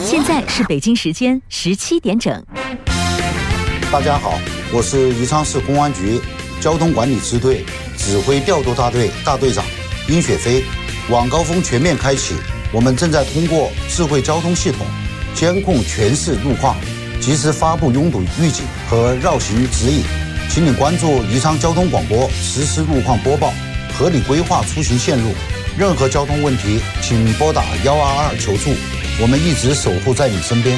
现在是北京时间17点整。 大家好，我是宜昌市公安局交通管理支队指挥调度大队大队长殷雪飞。晚高峰全面开启，我们正在通过智慧交通系统监控全市路况，及时发布拥堵预警和绕行指引。请你关注宜昌交通广播实时路况播报，合理规划出行线路。任何交通问题，请拨打122求助，我们一直守护在你身边。